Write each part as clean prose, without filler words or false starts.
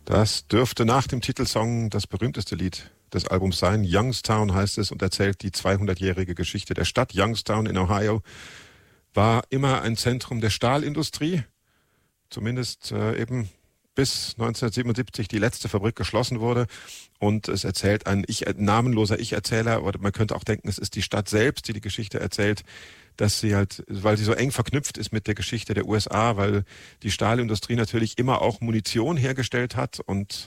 Das dürfte nach dem Titelsong das berühmteste Lied des Albums sein. Youngstown heißt es und erzählt die 200-jährige Geschichte der Stadt. Youngstown in Ohio war immer ein Zentrum der Stahlindustrie, zumindest eben bis 1977 die letzte Fabrik geschlossen wurde. Und es erzählt ein namenloser Ich-Erzähler, oder man könnte auch denken, es ist die Stadt selbst, die die Geschichte erzählt, dass sie halt, weil sie so eng verknüpft ist mit der Geschichte der USA, weil die Stahlindustrie natürlich immer auch Munition hergestellt hat. Und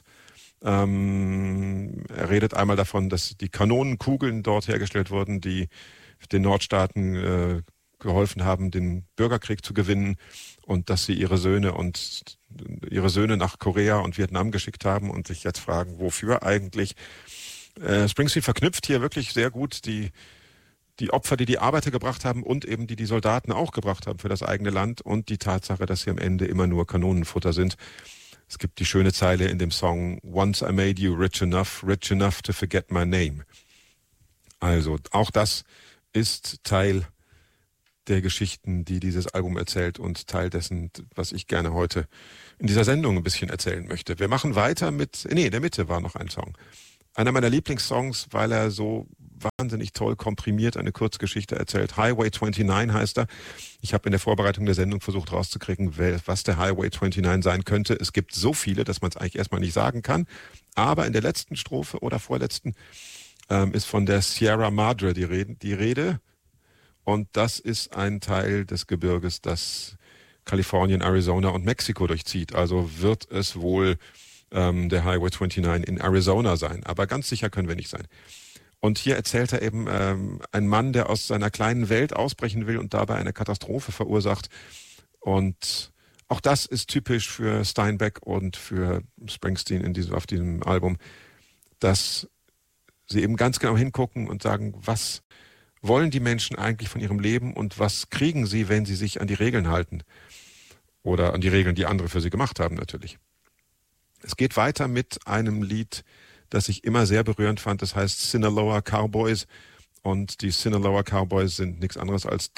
er redet einmal davon, dass die Kanonenkugeln dort hergestellt wurden, die den Nordstaaten geholfen haben, den Bürgerkrieg zu gewinnen, und dass sie ihre Söhne nach Korea und Vietnam geschickt haben und sich jetzt fragen, wofür eigentlich. Springsteen verknüpft hier wirklich sehr gut die Opfer, die Arbeiter gebracht haben und eben die Soldaten auch gebracht haben für das eigene Land, und die Tatsache, dass sie am Ende immer nur Kanonenfutter sind. Es gibt die schöne Zeile in dem Song: Once I made you rich enough to forget my name. Also auch das ist Teil der Geschichten, die dieses Album erzählt, und Teil dessen, was ich gerne heute in dieser Sendung ein bisschen erzählen möchte. Wir machen weiter in der Mitte war noch ein Song. Einer meiner Lieblingssongs, weil er so wahnsinnig toll komprimiert eine Kurzgeschichte erzählt. Highway 29 heißt er. Ich habe in der Vorbereitung der Sendung versucht rauszukriegen, was der Highway 29 sein könnte. Es gibt so viele, dass man es eigentlich erstmal nicht sagen kann. Aber in der letzten Strophe oder vorletzten ist von der Sierra Madre die Rede. Und das ist ein Teil des Gebirges, das Kalifornien, Arizona und Mexiko durchzieht. Also wird es wohl der Highway 29 in Arizona sein. Aber ganz sicher können wir nicht sein. Und hier erzählt er eben ein Mann, der aus seiner kleinen Welt ausbrechen will und dabei eine Katastrophe verursacht. Und auch das ist typisch für Steinbeck und für Springsteen auf diesem Album, dass sie eben ganz genau hingucken und sagen, was wollen die Menschen eigentlich von ihrem Leben und was kriegen sie, wenn sie sich an die Regeln halten? Oder an die Regeln, die andere für sie gemacht haben, natürlich. Es geht weiter mit einem Lied, das ich immer sehr berührend fand. Das heißt Sinaloa Cowboys. Und die Sinaloa Cowboys sind nichts anderes als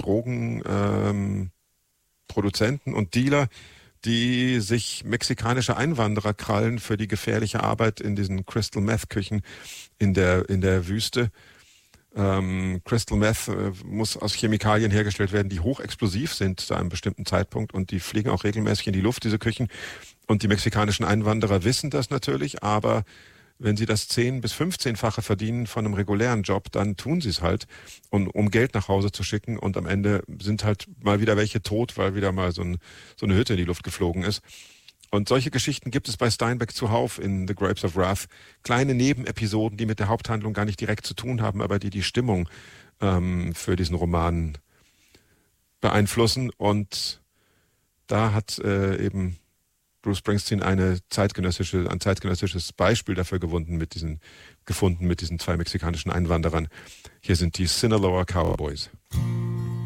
Drogenproduzenten und Dealer, die sich mexikanische Einwanderer krallen für die gefährliche Arbeit in diesen Crystal Meth Küchen in der Wüste. Crystal Meth muss aus Chemikalien hergestellt werden, die hochexplosiv sind zu einem bestimmten Zeitpunkt, und die fliegen auch regelmäßig in die Luft, diese Küchen. Und die mexikanischen Einwanderer wissen das natürlich, aber wenn sie das 10- bis 15-fache verdienen von einem regulären Job, dann tun sie es halt, um Geld nach Hause zu schicken, und am Ende sind halt mal wieder welche tot, weil wieder mal so eine Hütte in die Luft geflogen ist. Und solche Geschichten gibt es bei Steinbeck zuhauf in The Grapes of Wrath. Kleine Nebenepisoden, die mit der Haupthandlung gar nicht direkt zu tun haben, aber die Stimmung für diesen Roman beeinflussen. Und da hat eben Bruce Springsteen ein zeitgenössisches Beispiel dafür gefunden mit diesen zwei mexikanischen Einwanderern. Hier sind die Sinaloa Cowboys.